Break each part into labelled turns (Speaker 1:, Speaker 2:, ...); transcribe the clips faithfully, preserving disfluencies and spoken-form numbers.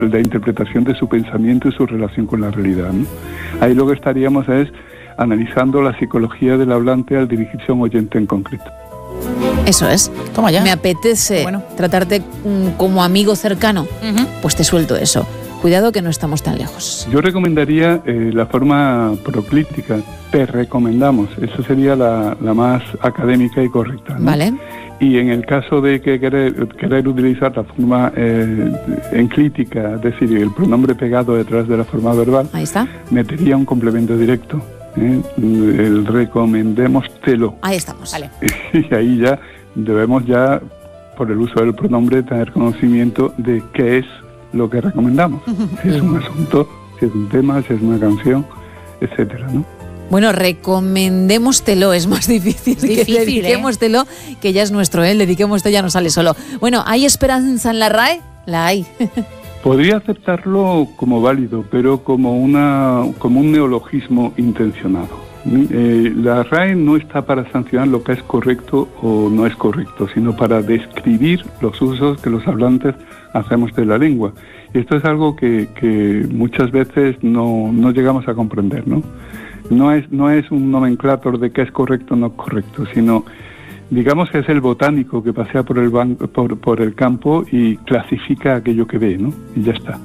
Speaker 1: la interpretación de su pensamiento y su relación con la realidad, ¿no? Ahí lo que estaríamos es analizando la psicología del hablante al dirigirse a un oyente en concreto.
Speaker 2: Eso es.
Speaker 3: Toma ya.
Speaker 2: Me apetece
Speaker 3: bueno.
Speaker 2: tratarte mm, como amigo cercano, uh-huh. pues te suelto eso. Cuidado que no estamos tan lejos.
Speaker 1: Yo recomendaría eh, la forma proclítica. Te recomendamos. Esa sería la, la más académica y correcta, ¿no?
Speaker 2: Vale.
Speaker 1: Y en el caso de que querer, querer utilizar la forma eh, enclítica, es decir, el pronombre pegado detrás de la forma verbal,
Speaker 2: ahí está.
Speaker 1: Metería un complemento directo. ¿eh? El recomendémostelo.
Speaker 2: Ahí estamos. Vale.
Speaker 1: Y ahí ya debemos ya, por el uso del pronombre, tener conocimiento de qué es lo que recomendamos. Si es un asunto, si es un tema, si es una canción, etcétera, ¿no?
Speaker 2: Bueno, recomendémostelo, es más difícil.
Speaker 3: Es difícil,
Speaker 2: que dediquémostelo, ¿eh? Que ya es nuestro, ¿eh? El dediquémostelo ya no sale solo. Bueno, ¿hay esperanza en la R A E? La hay.
Speaker 1: Podría aceptarlo como válido, pero como una como un neologismo intencionado. Eh, la R A E no está para sancionar lo que es correcto o no es correcto, sino para describir los usos que los hablantes hacemos de la lengua. Y esto es algo que, que muchas veces no, no llegamos a comprender, ¿no? No es, no es un nomenclator de qué es correcto o no correcto, sino digamos que es el botánico que pasea por el, ban- por, por el campo y clasifica aquello que ve, ¿no? Y ya está.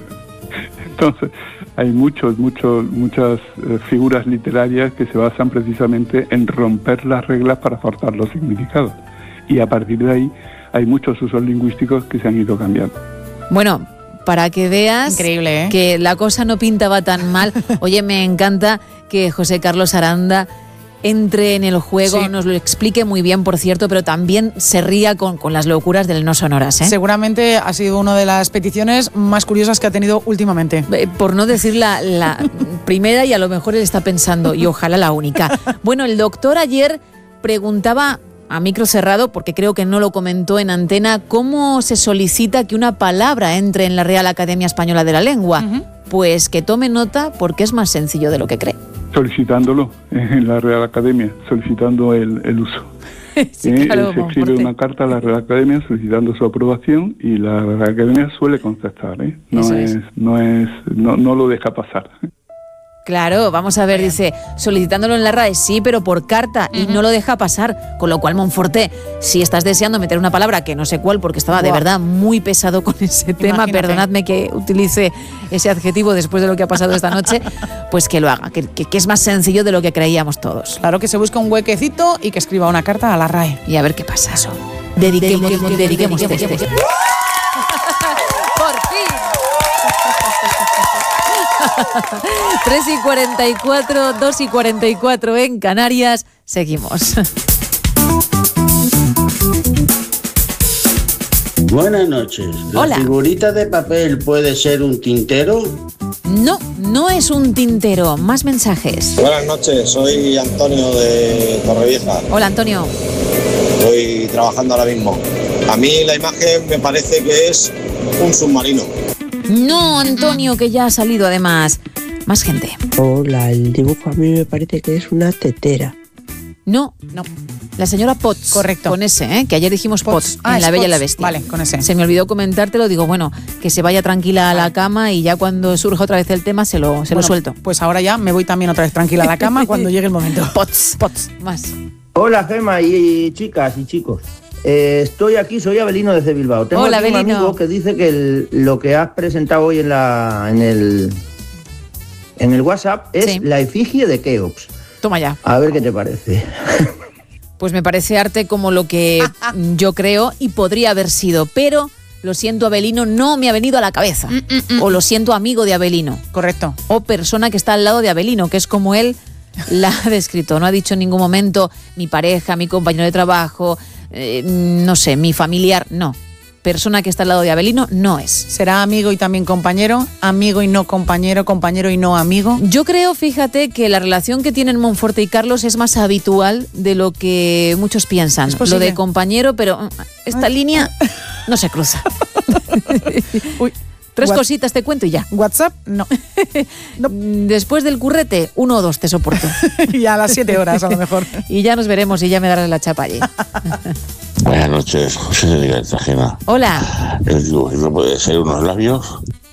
Speaker 1: Entonces, hay muchos, muchos, muchas eh, figuras literarias que se basan precisamente en romper las reglas para forzar los significados. Y a partir de ahí hay muchos usos lingüísticos que se han ido cambiando.
Speaker 2: Bueno, para que veas
Speaker 3: increíble, ¿eh?
Speaker 2: Que la cosa no pintaba tan mal. Oye, me encanta que José Carlos Aranda entre en el juego, sí. Nos lo explique muy bien, por cierto, pero también se ría con, con las locuras del no sonoras, ¿eh?
Speaker 3: Seguramente ha sido una de las peticiones más curiosas que ha tenido últimamente.
Speaker 2: Eh, por no decir la, la primera, y a lo mejor él está pensando, y ojalá la única. Bueno, el doctor ayer preguntaba a micro cerrado, porque creo que no lo comentó en antena, cómo se solicita que una palabra entre en la Real Academia Española de la Lengua. Uh-huh. Pues que tome nota, porque es más sencillo de lo que cree.
Speaker 1: Solicitándolo en la Real Academia, solicitando el, el uso.
Speaker 2: Sí,
Speaker 1: eh,
Speaker 2: claro,
Speaker 1: se escribe una carta a la Real Academia solicitando su aprobación y la Real Academia suele contestar, ¿eh? No
Speaker 2: Eso
Speaker 1: es,
Speaker 2: es.
Speaker 1: no es, no, no lo deja pasar.
Speaker 2: Claro, vamos a ver, dice, solicitándolo en la R A E, sí, pero por carta, uh-huh. Y no lo deja pasar, con lo cual, Monforté, si estás deseando meter una palabra que no sé cuál, porque estaba Buah. de verdad muy pesado con ese Imagínate. tema, perdonadme que utilice ese adjetivo después de lo que ha pasado esta noche, pues que lo haga, que, que, que es más sencillo de lo que creíamos todos.
Speaker 3: Claro, que se busca un huequecito y que escriba una carta a la R A E.
Speaker 2: Y a ver qué pasa eso. Dediquemos, dediquemos, dediquemos, dediquemos, dediquemos. ¡Por fin! tres y cuarenta y cuatro, dos y cuarenta y cuatro en Canarias. Seguimos.
Speaker 4: Buenas noches. ¿La
Speaker 2: Hola.
Speaker 4: figurita de papel puede ser un tintero?
Speaker 2: No, no es un tintero. Más mensajes.
Speaker 5: Buenas noches, soy Antonio de Torrevieja.
Speaker 2: Hola, Antonio.
Speaker 5: Estoy trabajando ahora mismo. A mí la imagen me parece que es un submarino.
Speaker 2: No, Antonio, que ya ha salido además. Más gente.
Speaker 6: Hola, el dibujo a mí me parece que es una tetera.
Speaker 2: No, no. La señora Potts.
Speaker 3: Correcto.
Speaker 2: Con ese, ¿eh? Que ayer dijimos Potts, Potts
Speaker 3: ah,
Speaker 2: en La Bella
Speaker 3: Potts.
Speaker 2: y la Bestia.
Speaker 3: Vale, con ese.
Speaker 2: Se me olvidó comentártelo, digo, bueno, que se vaya tranquila a la cama y ya cuando surja otra vez el tema se lo, se
Speaker 3: bueno,
Speaker 2: lo suelto.
Speaker 3: Pues ahora ya me voy también otra vez tranquila a la cama cuando llegue el momento.
Speaker 2: Potts, Potts, más.
Speaker 7: Hola, Gemma y, y chicas y chicos. Eh, estoy aquí, soy Abelino desde Bilbao. Tengo
Speaker 2: Hola,
Speaker 7: aquí un
Speaker 2: Abelino.
Speaker 7: amigo que dice que el, lo que has presentado hoy en la en el en el WhatsApp es
Speaker 2: sí.
Speaker 7: la efigie de Keops.
Speaker 2: Toma ya.
Speaker 7: A ver qué te parece.
Speaker 2: Pues me parece arte como lo que yo creo y podría haber sido, pero lo siento, Abelino, no me ha venido a la cabeza. Mm, mm, mm. O lo siento, amigo de Abelino.
Speaker 3: Correcto.
Speaker 2: O persona que está al lado de Abelino, que es como él la ha descrito. No ha dicho en ningún momento mi pareja, mi compañero de trabajo, eh, no sé, mi familiar, no. Persona que está al lado de Abelino no es.
Speaker 3: ¿Será amigo y también compañero? ¿Amigo y no compañero? ¿Compañero y no amigo?
Speaker 2: Yo creo, fíjate, que la relación que tienen Monforte y Carlos es más habitual de lo que muchos piensan. Lo de compañero, pero esta Ay. línea no se cruza. Uy. Tres What? cositas te cuento y ya.
Speaker 3: ¿WhatsApp? No.
Speaker 2: no. Después del currete, uno o dos te soporto.
Speaker 3: Y a las siete horas a lo mejor.
Speaker 2: Y ya nos veremos y ya me darás la chapa allí.
Speaker 8: Buenas noches, José de Cartagena.
Speaker 2: Hola.
Speaker 8: El dibujito puede ser unos labios.